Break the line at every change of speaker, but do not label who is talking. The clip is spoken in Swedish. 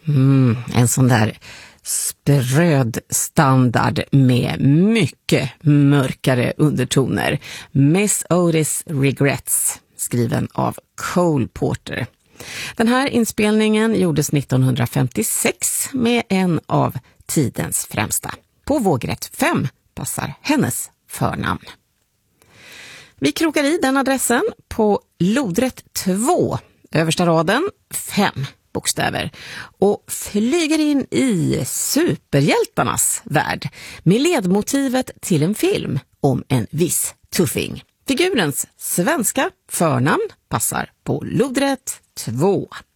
En sån där spröd standard med mycket mörkare undertoner. Miss Otis Regrets, skriven av Cole Porter. Den här inspelningen gjordes 1956 med en av tidens främsta. På vågrätt 5 passar hennes förnamn. Vi krokar i den adressen på lodrätt 2, översta raden 5 bokstäver, och flyger in i superhjältarnas värld med ledmotivet till en film om en viss tuffing. Figurens svenska förnamn passar på lodrätt 2.